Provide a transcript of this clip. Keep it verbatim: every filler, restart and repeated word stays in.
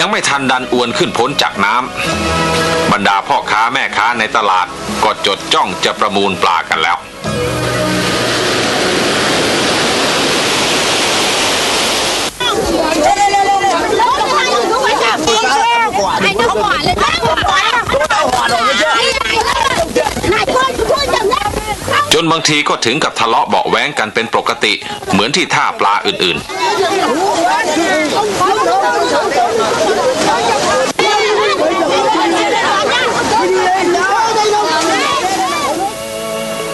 ยังไม่ทันดันอวนขึ้นพ้นจากน้ำบรรดาพ่อค้าแม่ค้าในตลาดก็จดจ้องจะประมูลปลากันแล้วจนบางทีก็ถึงกับทะเลาะเบาะแว้งกันเป็นปกติเหมือนที่ท่าปลาอื่นๆ